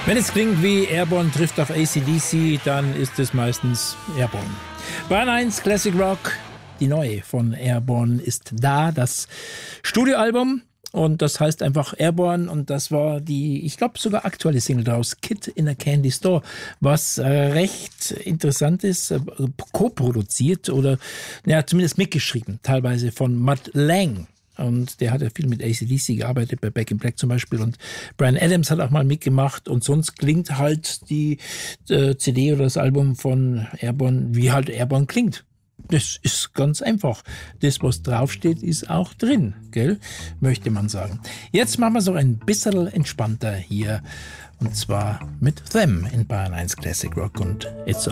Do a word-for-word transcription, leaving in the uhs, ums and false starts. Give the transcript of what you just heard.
Wenn es klingt wie Airborne trifft auf A C D C, dann ist es meistens Airborne. Bayern eins Classic Rock, die neue von Airborne ist da, das Studioalbum. Und das heißt einfach Airborne und das war die, ich glaube sogar aktuelle Single daraus, Kid in a Candy Store, was äh, recht interessant ist, äh, co-produziert oder ja, zumindest mitgeschrieben, teilweise von Mutt Lange. Und der hat ja viel mit A C D C gearbeitet, bei Back in Black zum Beispiel. Und Bryan Adams hat auch mal mitgemacht. Und sonst klingt halt die äh, C D oder das Album von Airborne, wie halt Airborne klingt. Das ist ganz einfach. Das, was draufsteht, ist auch drin, gell? Möchte man sagen. Jetzt machen wir so ein bisschen entspannter hier. Und zwar mit Them in Bayern eins Classic Rock. Und It's